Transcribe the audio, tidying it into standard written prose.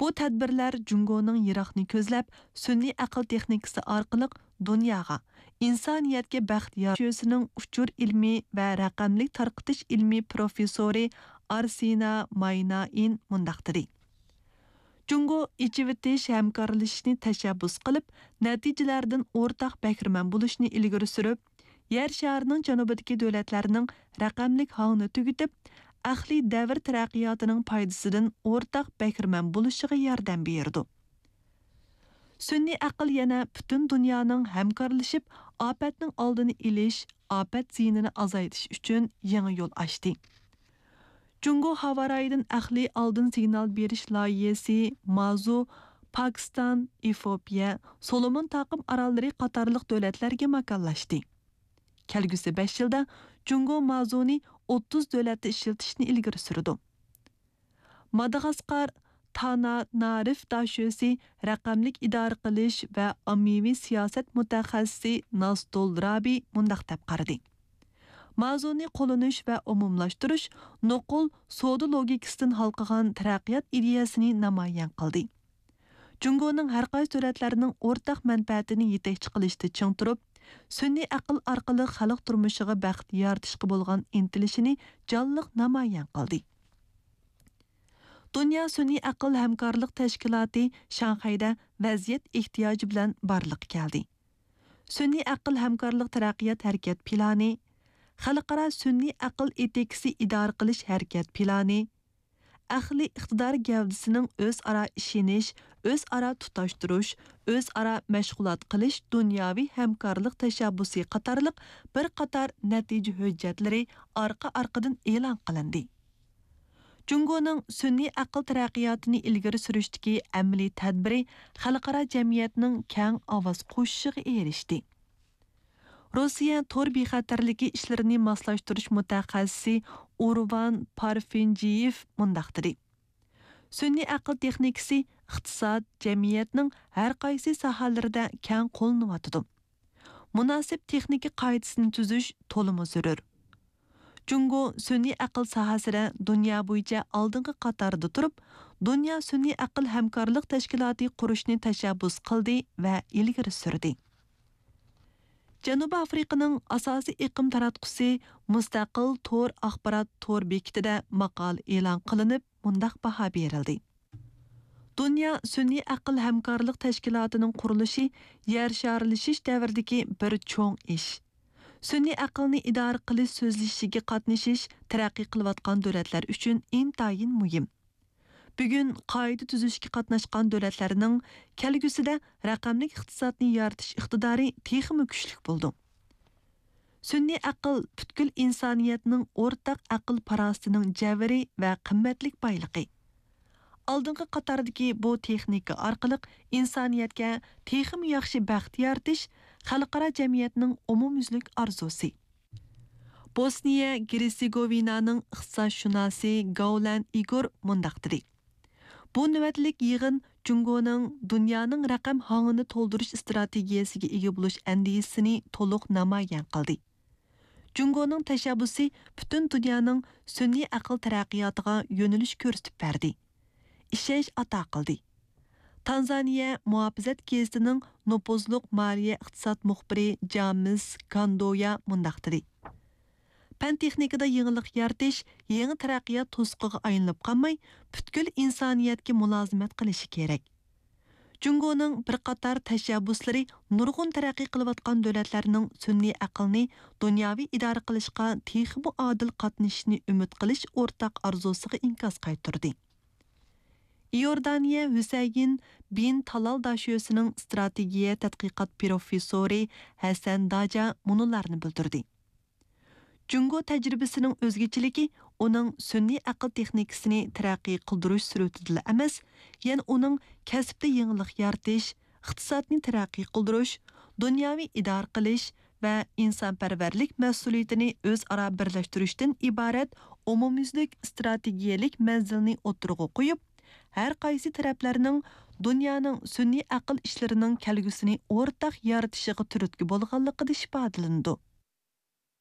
Bu tədbirlər Cungoning Iroqni ko'zlab, sun'iy aql texnikasi orqali dunyoga, insoniyatga baxt yaratishning uchur ilmiy va raqamli tarqitish ilmiy professori Arsina Maynain mundaq dedi. Jungo ichivitish hamkorlashishni tashabbus qilib, natijalardan o'rtaq bahramand bo'lishni ilgari surib, yer sharining janubidagi davlatlarning raqamlik hongni tugitib, aqliy davr taraqqiyotining foydasidan o'rtaq bahramand bo'lishiga yordam berdi. Sun'iy aql yana butun dunyoning hamkorlashib, ofatning oldini olish, ofat ziyinini azaytish uchun yangi yo'l ochdi. Jungo Havaraydan aqliy oldin signal berish loyihasi Mazu, Pokiston, Efiopiya, Solomon taqim orollari qatorliq davlatlarga makonlashdi. Kelgusi 5 yilda Jungo Mazuni 30 davlatda ishlatishni ilgari surdi. Madagaskar Tananariv dashyosi raqamlik idora qilish va ommaviy siyosat mutaxassisi Nasdol Rabi mundaq deb qaradi. Mazuni qo'llanish va umumlashtirish nuqul savdo logikasidan halqagan taraqqiyot ideyasini namoyon qildi. Jungoning har qaysi davlatlarning o'rtaq manfaatini yetakchi qilishda ching turib, sun'iy aql orqali xalq turmushiga baxt yaratishga bo'lgan intilishini jonliq namoyon qildi. Dünya sun'iy aql hamkorlik tashkiloti Shanxayda vaziyat ehtiyoji bilan barliq keldi. Sun'iy aql hamkorlik taraqqiyot harakat plani, xalqaro sun'iy aql etikasi idora qilish harakat plani, aqliy iqtidor gavdasining o'zaro ishonish, o'zaro tutashtirish, o'zaro mashg'ulot qilish dunyoviy hamkorlik tashabbusi qatorliq bir qator natija hujjatlari orqa-orqadan e'lon qilindi. Jungoning sun'iy aql taraqqiyotini ilgari surishdagi amaliy tadbiri xalqaro jamiyatning keng ovoz qo'shishiga erishdi. Rossiya tor bexatarligi ishlarini moslashtirish mutaxassisi Urvan Parfinjiyev mundaq dedi. Sun'iy aql texnikasi iqtisod jamiyatning har qaysi sohalarida keng qo'llaniladi. Munosib texnika qoidasini tuzish to'liq zarur. Jungo sun'iy aql sohasida dunyo bo'yicha oldingi qatorda turib, Dunyo sun'iy aql hamkorlik tashkiloti qurishni tashabbus qildi va ilgari surdi. Janubiy Afrikaning asosiy iqlim taratqusi mustaqil tor axborot tor bekitida maqol e'lon qilinib, mundaq baho berildi. Dunyo sun'iy aql hamkorlik tashkilotining qurilishi yer sharilashish davridagi bir cho'ng ish. Sun'iy aqlni idora qilish so'zlashishiga qatnashish taraqqiy qilayotgan davlatlar uchun intayin muhim. Bugun qoida tuzishga qatnashgan davlatlarning kelgusida raqamli iqtisodni yaratish iqtidori texmi kuchli bo'ldi. Sun'iy aql butkul insoniyatning o'rtaq aql parosatining javri va qimmatlik boyligi. Oldingi qatordagi bu texnika orqali insoniyatga texmi yaxshi baxt yaratish xalqaro jamiyatning umumyuzlik orzusi. Bosniya Hersegovinaning iqtisodshunosi Gaulan Igor mundaq dedi. Bu navbatlik yig'in Jungoning dunyoning raqam hongini to'ldirish strategiyasiga ega bo'lish andisini to'liq namoyon qildi. Jungoning tashabbusi butun dunyoning sun'iy aql taraqqiyotiga yo'nalish ko'rsatib berdi. Ishash ato qildi. Tanzaniya muhofizat gazetining nopozliq moliya iqtisod muxbiri James Gandoya mundaq dedi. Pan texnikada yangilik yaratish yangi taraqqiyot to'siqiga aylanib qolmay, butkul insoniyatga mulozimat qilishi kerak. Jungoning bir qator tashabbuslari nurg'un taraqqiy qilayotgan davlatlarning sun'iy aqlni dunyoviy idora qilishga texmi odil qatnashishni umid qilish o'rtaq orzusiga inkas qaytardi. Iordaniya Husayn bin Talal dashyosining strategiya tadqiqot professori Hasan Daja munularni bildirdi. Jungo tajribasining o'zgachiligi uning sun'iy aql texnikasini taraqqiy qildirish sur'atida emas, yana uning kasbda yangilik yaratish, iqtisodni taraqqiy qildirish, dunyoviy idora qilish va insonparvarlik mas'uliyatini o'zaro birlashtirishdan iborat umumyuzlik strategiyalik manzilni o'tirg'a qo'yib, har qaysi taraflarning dunyoning sun'iy aql ishlarining kelgusini o'rtaq yaratishiga turtki bo'lganligida ifodalandi.